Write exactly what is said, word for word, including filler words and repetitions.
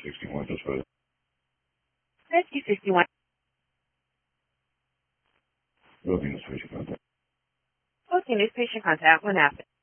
sixty-one, just for Rescue sixty-one. Roadie News patient contact. Okay, news patient contact. What happened?